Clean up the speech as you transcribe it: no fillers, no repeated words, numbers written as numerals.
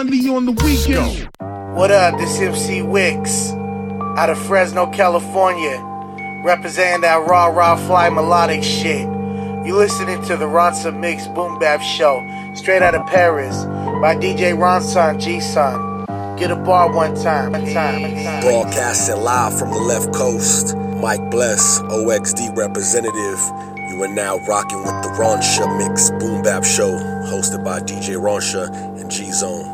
On the weekend. What up, this MC Wicks, out of Fresno, California, representing that raw fly melodic shit. You listening to the Ronson Mix Boom Bap Show, straight out of Paris, by DJ Ronson G-Son. Get a bar one time. Broadcasting live from the left coast, Mike Bless, OXD representative. You are now rocking with the Ronsha Mix Boom Bap Show, hosted by DJ Ronsha and G-Zone.